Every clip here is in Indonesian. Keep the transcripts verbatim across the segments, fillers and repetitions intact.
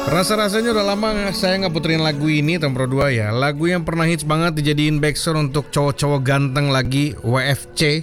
Rasa-rasanya udah lama saya nggak puterin lagu ini, Tom Pro dua ya. Lagu yang pernah hits banget dijadiin backsound untuk cowok-cowok ganteng lagi, W F C.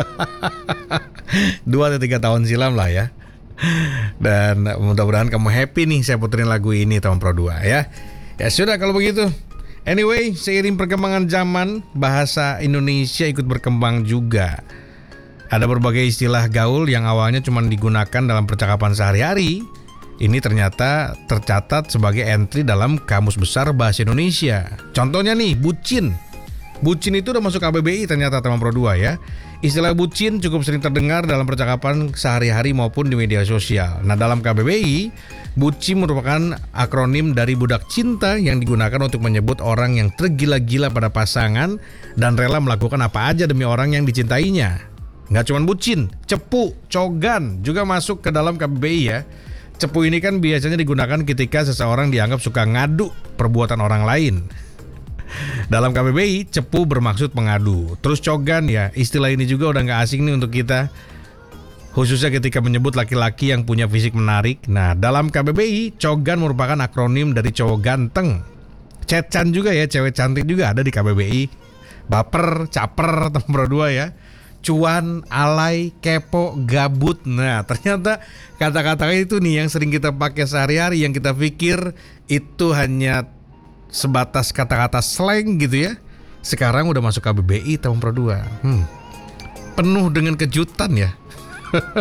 Dua atau tiga tahun silam lah ya. Dan mudah-mudahan kamu happy nih saya puterin lagu ini, Tom Pro dua ya. Ya sudah kalau begitu. Anyway, seiring perkembangan zaman, bahasa Indonesia ikut berkembang juga. Ada berbagai istilah gaul yang awalnya cuma digunakan dalam percakapan sehari-hari. Ini ternyata tercatat sebagai entry dalam Kamus Besar Bahasa Indonesia. Contohnya nih, bucin. Bucin itu udah masuk K B B I ternyata, Teman Pro dua ya. Istilah bucin cukup sering terdengar dalam percakapan sehari-hari maupun di media sosial. Nah, dalam K B B I, bucin merupakan akronim dari budak cinta yang digunakan untuk menyebut orang yang tergila-gila pada pasangan dan rela melakukan apa aja demi orang yang dicintainya. Nggak cuma bucin, cepu, cogan juga masuk ke dalam K B B I ya. Cepu ini kan biasanya digunakan ketika seseorang dianggap suka ngadu perbuatan orang lain. Dalam K B B I, cepu bermaksud pengadu. Terus cogan ya, istilah ini juga udah gak asing nih untuk kita. Khususnya ketika menyebut laki-laki yang punya fisik menarik. Nah, dalam K B B I, cogan merupakan akronim dari cowok ganteng. Cecan juga ya, cewek cantik juga ada di K B B I. Baper, caper, Teman Pro dua ya. Cuan, alay, kepo, gabut. Nah, ternyata kata-kata itu nih yang sering kita pakai sehari-hari, yang kita pikir itu hanya sebatas kata-kata slang gitu ya. Sekarang udah masuk K B B I, Teman Pro dua. Hmm. Penuh dengan kejutan ya.